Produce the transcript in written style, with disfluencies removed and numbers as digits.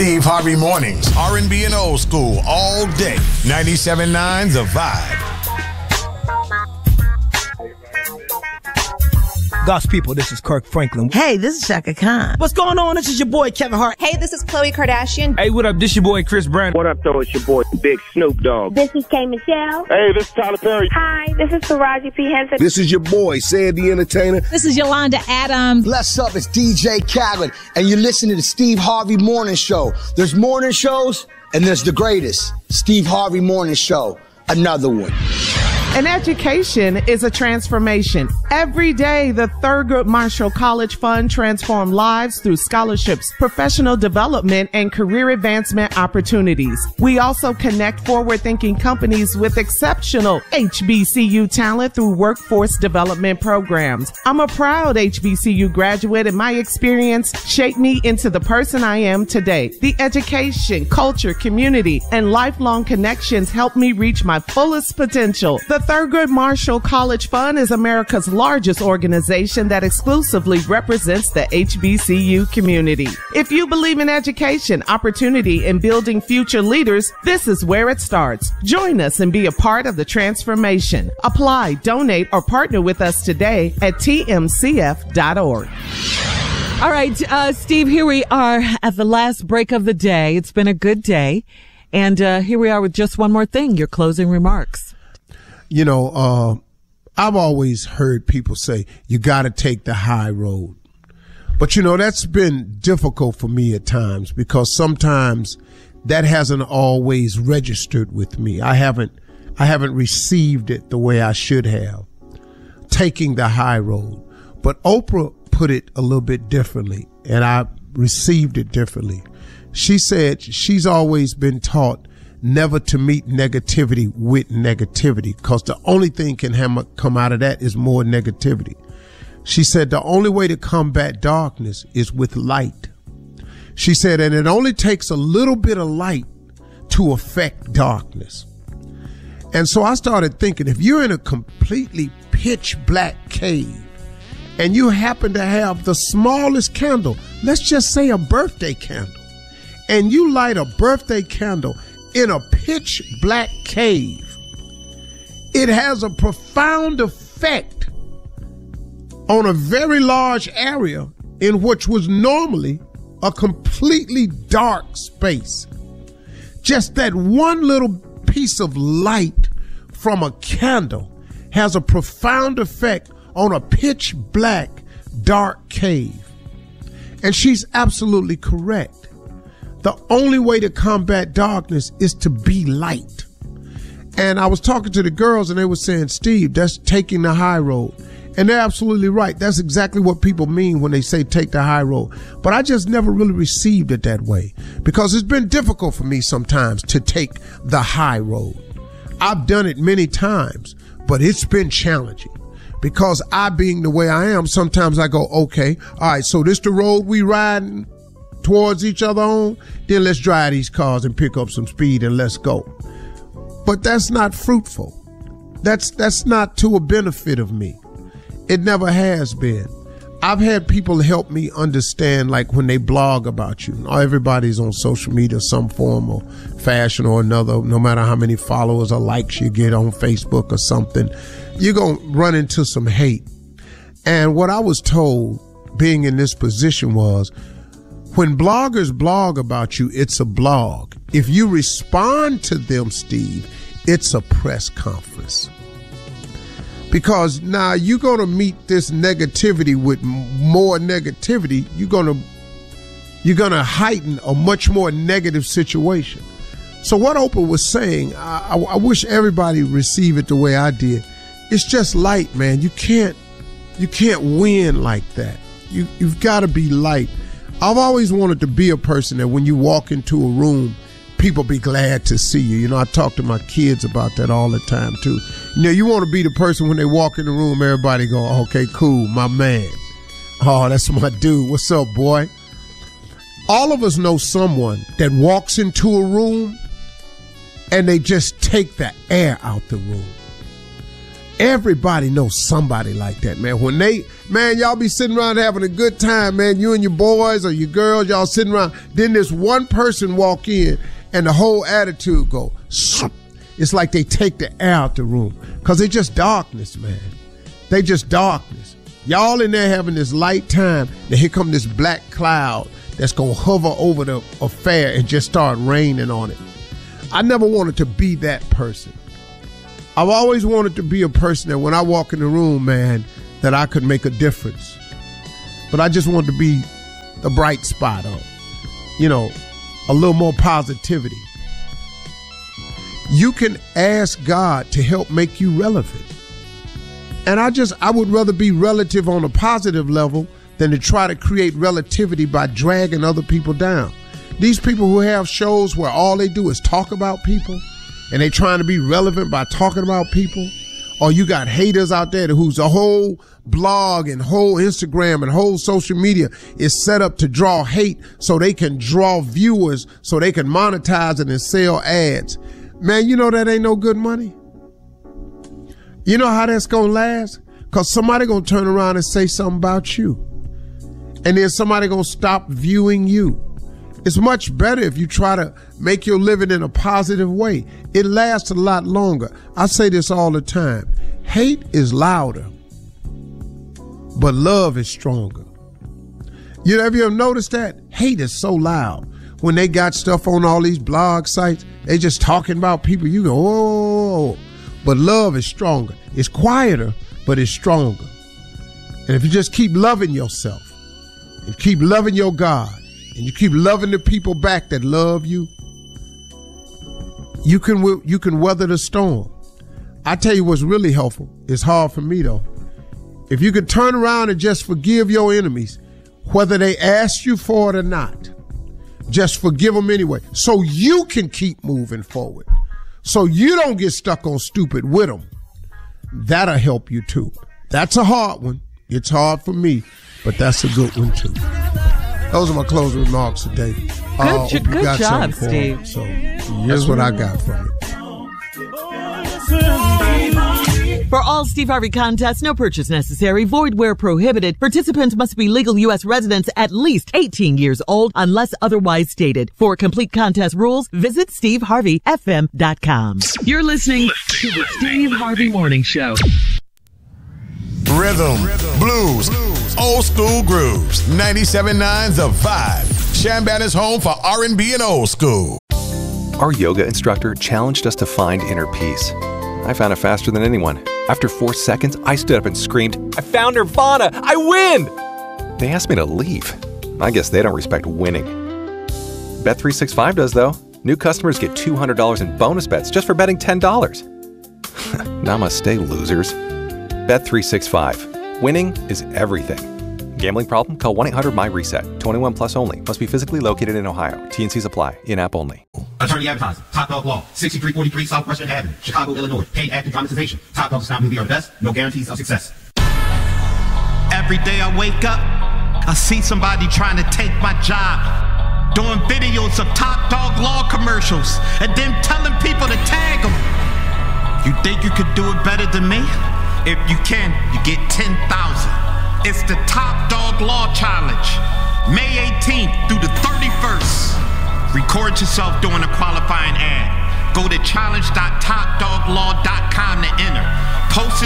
Steve Harvey Mornings, R&B and old school all day. 97.9 The Vibe. God's people, this is Kirk Franklin. Hey, this is Shaka Khan. What's going on? This is your boy Kevin Hart. Hey, this is Khloe Kardashian. Hey, what up? This your boy Chris Brown. What up, though? It's your boy Big Snoop Dogg. This is K. Michelle. Hey, this is Tyler Perry. Hi, this is Taraji P. Henson. This is your boy Sid the Entertainer. This is Yolanda Adams. What's up? It's DJ Khaled, and you're listening to the Steve Harvey Morning Show. There's morning shows, and there's the greatest, Steve Harvey Morning Show. Another one. An education is a transformation. Every day, the Thurgood Marshall College Fund transforms lives through scholarships, professional development, and career advancement opportunities. We also connect forward-thinking companies with exceptional HBCU talent through workforce development programs. I'm a proud HBCU graduate, and my experience shaped me into the person I am today. The education, culture, community, and lifelong connections helped me reach my fullest potential. The Thurgood Marshall College Fund is America's largest organization that exclusively represents the HBCU community. If you believe in education, opportunity, and building future leaders, this is where it starts. Join us and be a part of the transformation. Apply, donate, or partner with us today at tmcf.org. All right, Steve, here we are at the last break of the day. It's been a good day. And here we are with just one more thing, your closing remarks. You know, I've always heard people say, you got to take the high road. But, you know, that's been difficult for me at times because sometimes that hasn't always registered with me. I haven't received it the way I should have, taking the high road. But Oprah put it a little bit differently, and I received it differently. She said she's always been taught never to meet negativity with negativity, because the only thing can come out of that is more negativity. She said the only way to combat darkness is with light. She said, and it only takes a little bit of light to affect darkness. And so I started thinking, if you're in a completely pitch black cave and you happen to have the smallest candle, let's just say a birthday candle, and you light a birthday candle in a pitch black cave, it has a profound effect on a very large area in which was normally a completely dark space. Just that one little piece of light from a candle has a profound effect on a pitch black dark cave. And she's absolutely correct. The only way to combat darkness is to be light. And I was talking to the girls and they were saying, Steve, that's taking the high road. And they're absolutely right. That's exactly what people mean when they say take the high road. But I just never really received it that way, because it's been difficult for me sometimes to take the high road. I've done it many times, but it's been challenging. Because I, being the way I am, sometimes I go, okay, all right, so this the road we riding towards each other on, then let's drive these cars and pick up some speed and let's go. But that's not fruitful. That's not to a benefit of me. It never has been. I've had people help me understand, like when they blog about you. Everybody's on social media, some form or fashion or another. No matter how many followers or likes you get on Facebook or something, you're going to run into some hate. And what I was told, being in this position, was, when bloggers blog about you, it's a blog. If you respond to them, Steve, it's a press conference. Because now you're going to meet this negativity with more negativity. You're going to heighten a much more negative situation. So what Oprah was saying, I wish everybody received it the way I did. It's just light, man. You can't win like that. You've got to be light. I've always wanted to be a person that when you walk into a room, people be glad to see you. You know, I talk to my kids about that all the time too. You know, you want to be the person when they walk in the room, everybody go, okay, cool, my man. Oh, that's my dude. What's up, boy? All of us know someone that walks into a room and they just take the air out the room. Everybody knows somebody like that, man. When y'all be sitting around having a good time, man, you and your boys or your girls, y'all sitting around, then this one person walk in and the whole attitude go, it's like they take the air out the room. Because they just darkness, man. They just darkness. Y'all in there having this light time, then here come this black cloud that's going to hover over the affair and just start raining on it. I never wanted to be that person. I've always wanted to be a person that when I walk in the room, man, that I could make a difference. But I just wanted to be the bright spot on, a little more positivity. You can ask God to help make you relevant. And I would rather be relative on a positive level than to try to create relativity by dragging other people down. These people who have shows where all they do is talk about people and they trying to be relevant by talking about people, or you got haters out there whose a whole blog and whole Instagram and whole social media is set up to draw hate so they can draw viewers so they can monetize it and sell ads. Man, you know that ain't no good money. You know how that's going to last? Because somebody going to turn around and say something about you. And then somebody going to stop viewing you. It's much better if you try to make your living in a positive way. It lasts a lot longer. I say this all the time. Hate is louder, but love is stronger. Have you ever noticed that? Hate is so loud. When they got stuff on all these blog sites, they just talking about people. You go, oh, but love is stronger. It's quieter, but it's stronger. And if you just keep loving yourself, and keep loving your God, and you keep loving the people back that love you, you can weather the storm. I tell you what's really helpful. It's hard for me though. If you could turn around and just forgive your enemies, whether they ask you for it or not, just forgive them anyway, so you can keep moving forward, so you don't get stuck on stupid with them. That'll help you too. That's a hard one. It's hard for me, but that's a good one too. Those are my closing remarks today. Good job, Steve. So here's what I got from it. For all Steve Harvey contests, no purchase necessary, void where prohibited. Participants must be legal U.S. residents at least 18 years old unless otherwise stated. For complete contest rules, visit SteveHarveyFM.com. You're listening to the Steve Harvey Morning Show. Rhythm, blues, old school grooves. 97.9 The Vibe. Shambat is home for R&B and old school. Our yoga instructor challenged us to find inner peace. I found it faster than anyone. After 4 seconds, I stood up and screamed, "I found Nirvana! I win!" They asked me to leave. I guess they don't respect winning. Bet365 does, though. New customers get $200 in bonus bets just for betting $10. Namaste, losers. Bet365. Winning is everything. Gambling problem? Call 1-800-MY-RESET. 21 plus only. Must be physically located in Ohio. T&Cs apply. In-app only. Attorney advertising. Top Dog Law. 6343 Southwestern Avenue, Chicago, Illinois. Paid acting dramatization. Top Dog does not mean we are the best. No guarantees of success. Every day I wake up, I see somebody trying to take my job. Doing videos of Top Dog Law commercials and then telling people to tag them. You think you could do it better than me? If you can, you get 10,000. It's the Top Dog Law Challenge, May 18th through the 31st. Record yourself doing a qualifying ad. Go to challenge.topdoglaw.com to enter. Post it